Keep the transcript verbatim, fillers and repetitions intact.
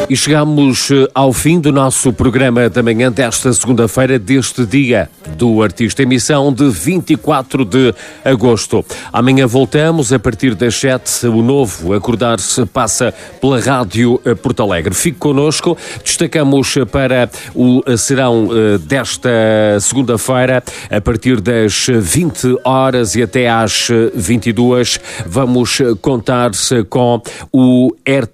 E chegamos ao fim do nosso programa da manhã desta segunda-feira, deste dia do artista, emissão de vinte e quatro de agosto. Amanhã voltamos a partir das sete. O novo Acordar-se passa pela Rádio Porto Alegre. Fique connosco. Destacamos para o serão desta segunda-feira, a partir das vinte horas e até às vinte e duas. Vamos contar com o R